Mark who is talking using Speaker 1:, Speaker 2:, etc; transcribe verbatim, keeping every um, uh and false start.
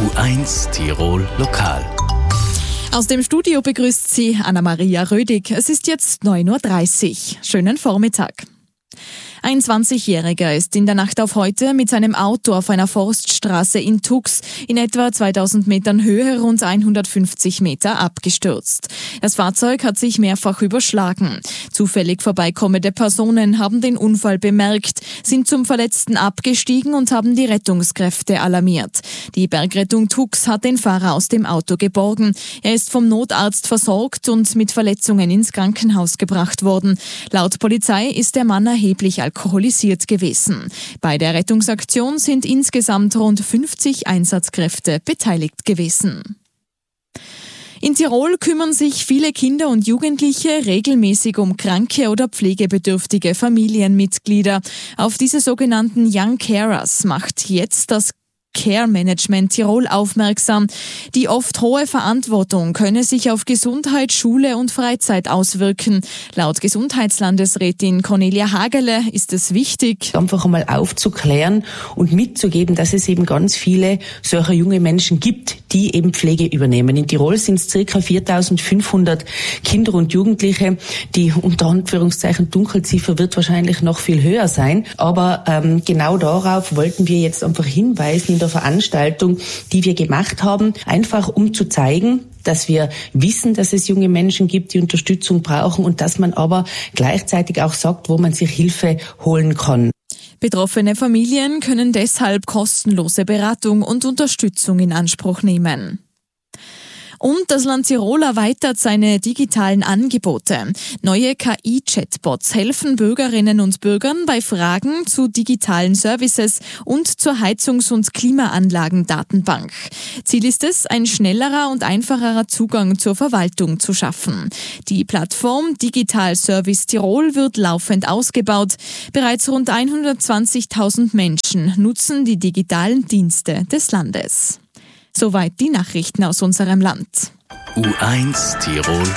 Speaker 1: U eins Tirol Lokal.
Speaker 2: Aus dem Studio begrüßt Sie Anna-Maria Rödig. Es ist jetzt neun Uhr dreißig. Schönen Vormittag. Ein zwanzigjähriger ist in der Nacht auf heute mit seinem Auto auf einer Forststraße in Tux in etwa zweitausend Metern Höhe rund hundertfünfzig Meter abgestürzt. Das Fahrzeug hat sich mehrfach überschlagen. Zufällig vorbeikommende Personen haben den Unfall bemerkt, sind zum Verletzten abgestiegen und haben die Rettungskräfte alarmiert. Die Bergrettung Tux hat den Fahrer aus dem Auto geborgen. Er ist vom Notarzt versorgt und mit Verletzungen ins Krankenhaus gebracht worden. Laut Polizei ist der Mann erheblich alkoholisiert gewesen. Bei der Rettungsaktion sind insgesamt rund fünfzig Einsatzkräfte beteiligt gewesen. In Tirol kümmern sich viele Kinder und Jugendliche regelmäßig um kranke oder pflegebedürftige Familienmitglieder. Auf diese sogenannten Young Carers macht jetzt das Care Management Tirol aufmerksam. Die oft hohe Verantwortung könne sich auf Gesundheit, Schule und Freizeit auswirken. Laut Gesundheitslandesrätin Cornelia Hagele ist es wichtig,
Speaker 3: einfach einmal aufzuklären und mitzugeben, dass es eben ganz viele solcher junge Menschen gibt, die eben Pflege übernehmen. In Tirol sind es ca. viertausendfünfhundert Kinder und Jugendliche. Die unter Anführungszeichen Dunkelziffer wird wahrscheinlich noch viel höher sein. Aber ähm, genau darauf wollten wir jetzt einfach hinweisen in der Veranstaltung, die wir gemacht haben, einfach um zu zeigen, dass wir wissen, dass es junge Menschen gibt, die Unterstützung brauchen und dass man aber gleichzeitig auch sagt, wo man sich Hilfe holen kann.
Speaker 2: Betroffene Familien können deshalb kostenlose Beratung und Unterstützung in Anspruch nehmen. Und das Land Tirol erweitert seine digitalen Angebote. Neue K I-Chatbots helfen Bürgerinnen und Bürgern bei Fragen zu digitalen Services und zur Heizungs- und Klimaanlagendatenbank. Ziel ist es, ein schnellerer und einfacherer Zugang zur Verwaltung zu schaffen. Die Plattform Digital Service Tirol wird laufend ausgebaut. Bereits rund hundertzwanzigtausend Menschen nutzen die digitalen Dienste des Landes. Soweit die Nachrichten aus unserem Land.
Speaker 1: U eins Tirol